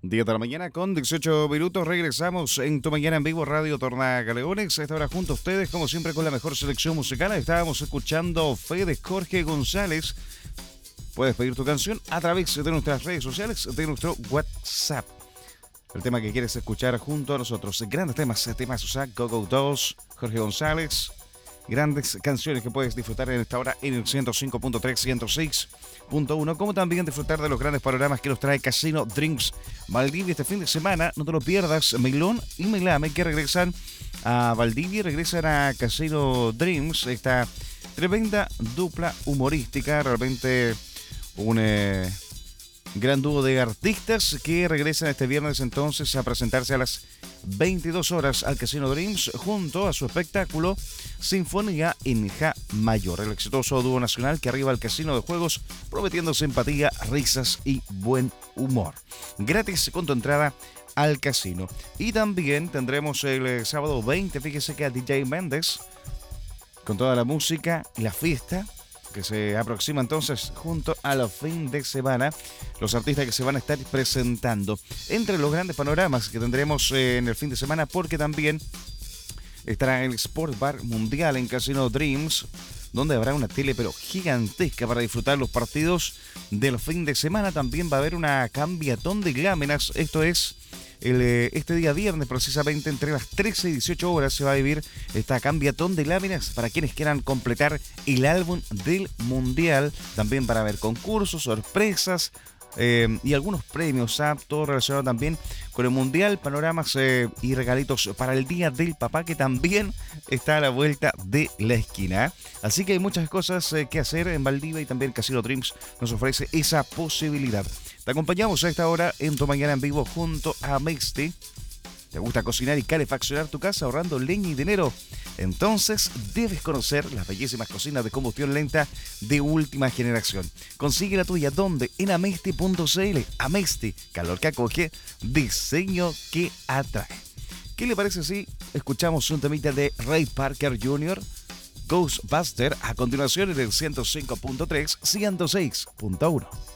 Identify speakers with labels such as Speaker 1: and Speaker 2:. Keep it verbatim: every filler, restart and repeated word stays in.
Speaker 1: diez de la mañana con dieciocho minutos. Regresamos en Tu Mañana en Vivo, Radio Torna Galeones. A esta hora junto a ustedes, como siempre, con la mejor selección musical. Estábamos escuchando Fede Jorge González. Puedes pedir tu canción a través de nuestras redes sociales, de nuestro WhatsApp. El tema que quieres escuchar junto a nosotros. Grandes temas, temas, o sea, Go Go Dolls, Jorge González. Grandes canciones que puedes disfrutar en esta hora en el ciento cinco punto tres, ciento seis punto uno, como también disfrutar de los grandes panoramas que nos trae Casino Drinks Valdivia este fin de semana. No te lo pierdas, Melón y Melame, que regresan a Valdivia, regresan a Casino Dreams, esta tremenda dupla humorística, realmente un eh, gran dúo de artistas que regresan este viernes entonces a presentarse a las veintidós horas al Casino Dreams junto a su espectáculo Sinfonía en Ja Mayor, el exitoso dúo nacional que arriba al casino de juegos prometiendo simpatía, risas y buen humor. Gratis con tu entrada al casino. Y también tendremos el eh, sábado veinte, fíjese que a D J Méndez con toda la música y la fiesta que se aproxima entonces junto a los fin de semana, los artistas que se van a estar presentando entre los grandes panoramas que tendremos eh, en el fin de semana, porque también estará el Sport Bar Mundial en Casino Dreams, donde habrá una tele pero gigantesca para disfrutar los partidos del fin de semana. También va a haber una cambiatón de láminas, esto es El, este día viernes, precisamente entre las trece y dieciocho horas, se va a vivir esta cambiatón de láminas para quienes quieran completar el álbum del Mundial. También para ver concursos, sorpresas eh, y algunos premios, ¿ah? Todo relacionado también con el Mundial, panoramas eh, y regalitos para el Día del Papá, que también está a la vuelta de la esquina. Así que hay muchas cosas eh, que hacer en Valdivia, y también Casino Dreams nos ofrece esa posibilidad. Te acompañamos a esta hora en Tu Mañana en Vivo junto a Mexti. ¿Te gusta cocinar y calefaccionar tu casa ahorrando leña y dinero? Entonces debes conocer las bellísimas cocinas de combustión lenta de última generación. Consigue la tuya, ¿dónde? En amesti punto cl. Amesti, calor que acoge, diseño que atrae. ¿Qué le parece si escuchamos un temita de Ray Parker junior, Ghostbuster, a continuación en el ciento cinco punto tres, ciento seis punto uno?